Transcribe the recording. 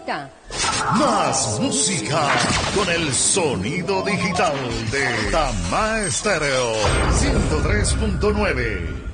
ahorita. Más música con el sonido digital de Tama Estéreo 103.9.